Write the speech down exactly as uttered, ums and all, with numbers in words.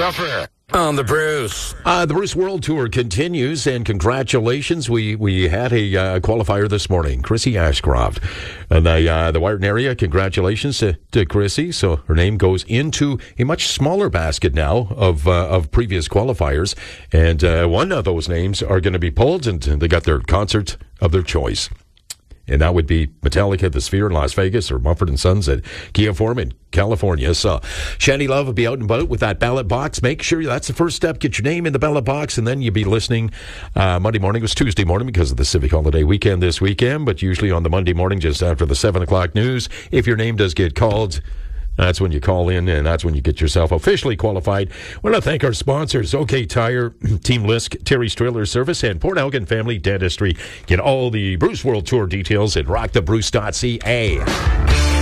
Ruffer on the Bruce. Uh, the Bruce World Tour continues, and congratulations. We we had a uh, qualifier this morning, Chrissy Ashcroft. And the, uh, the Wyerton area, congratulations to, to Chrissy. So her name goes into a much smaller basket now of uh, of previous qualifiers. And uh, one of those names are going to be pulled, and they got their concert of their choice. And that would be Metallica at the Sphere in Las Vegas or Mumford and Sons at Kia Forum in California. So Shandy Love will be out and about with that ballot box. Make sure that's the first step. Get your name in the ballot box, and then you'll be listening. Uh, Monday morning was Tuesday morning because of the civic holiday weekend this weekend, but usually on the Monday morning just after the seven o'clock news, if your name does get called, that's when you call in, and that's when you get yourself officially qualified. I want to thank our sponsors, OK Tire, Team Lisk, Terry's Trailer Service, and Port Elgin Family Dentistry. Get all the Bruce World Tour details at rock the bruce dot c a.